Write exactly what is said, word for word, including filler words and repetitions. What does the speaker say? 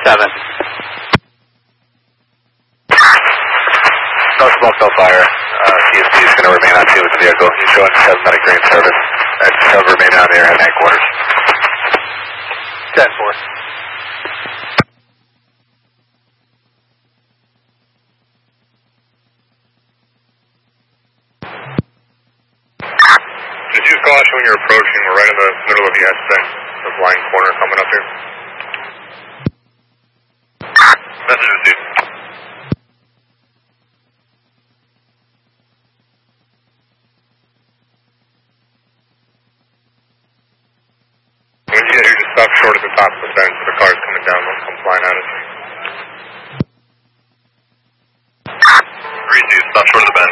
seven. No smoke, no fire. Uh, C S P is going to remain on scene with the vehicle. He's showing seven medic green service. And seven remain on there at headquarters. ten four. Just use caution when you're approaching. We're right in the middle of the S-bend, the blind corner coming up here. Message received. When you get here, just stop short at the top of the bend so the car's coming down won't come flying at us. Receive, stop short of the bend.